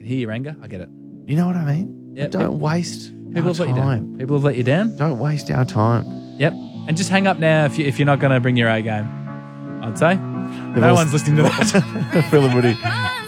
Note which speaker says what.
Speaker 1: can hear your anger. I get it.
Speaker 2: You know what I mean?
Speaker 1: Yeah,
Speaker 2: Don't waste
Speaker 1: People
Speaker 2: our
Speaker 1: have let you
Speaker 2: time.
Speaker 1: down. People have let you down.
Speaker 2: Don't waste our time.
Speaker 1: Yep. And just hang up now if you're not going to bring your A game. I'd say. No one's listening to that.
Speaker 2: Phil and Woody.